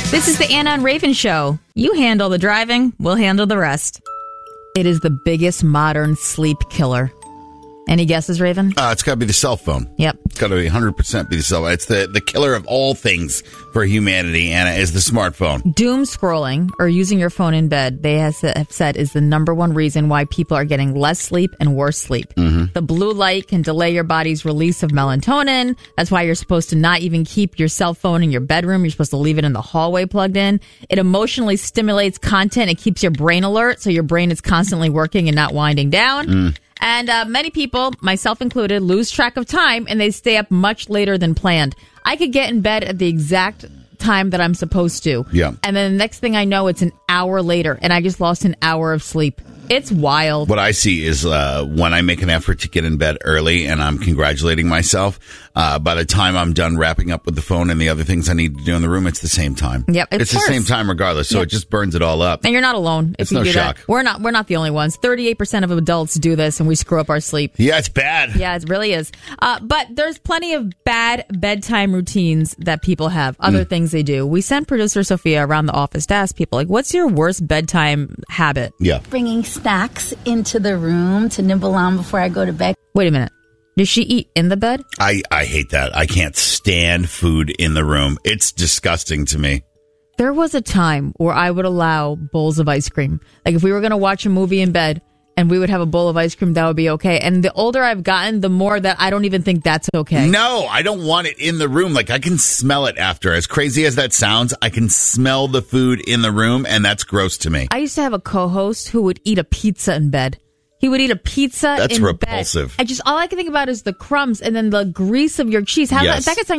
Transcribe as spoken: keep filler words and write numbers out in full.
This is the Anna and Raven Show. You handle the driving, we'll handle the rest. It is the biggest modern sleep killer. Any guesses, Raven? Uh, it's got to be the cell phone. Yep. It's got to be one hundred percent be the cell phone. It's the, the killer of all things for humanity, Anna, is the smartphone. Doom scrolling or using your phone in bed, they have said, is the number one reason why people are getting less sleep and worse sleep. Mm-hmm. The blue light can delay your body's release of melatonin. That's why you're supposed to not even keep your cell phone in your bedroom. You're supposed to leave it in the hallway plugged in. It emotionally stimulates content. It keeps your brain alert, so your brain is constantly working and not winding down. Mm. And uh, many people, myself included, lose track of time and they stay up much later than planned. I could get in bed at the exact time that I'm supposed to. Yeah. And then the next thing I know, it's an hour later and I just lost an hour of sleep. It's wild. What I see is uh, when I make an effort to get in bed early and I'm congratulating myself, uh, by the time I'm done wrapping up with the phone and the other things I need to do in the room, it's the same time. Yep, It's the same time regardless, so Yep. it just burns it all up. And you're not alone. If It's you no do shock. That. We're not. We're not the only ones. thirty-eight percent of adults do this, and we screw up our sleep. Yeah, it's bad. Yeah, it really is. Uh, but there's plenty of bad bedtime routines that people have. Other Mm. things they do. We sent producer Sophia around the office to ask people, like, what's your worst bedtime habit? Yeah. Bringing snacks into the room to nibble on before I go to bed. Wait a minute. Does she eat in the bed? I, I hate that. I can't stand food in the room. It's disgusting to me. There was a time where I would allow bowls of ice cream. Like if we were going to watch a movie in bed and we would have a bowl of ice cream, that would be okay. And the older I've gotten, the more that I don't even think that's okay. No, I don't want it in the room. Like, I can smell it after. As crazy as that sounds, I can smell the food in the room, and that's gross to me. I used to have a co-host who would eat a pizza in bed. He would eat a pizza That's in repulsive. bed. I just, all I can think about is the crumbs and then the grease of your cheese. How Yes. that gets on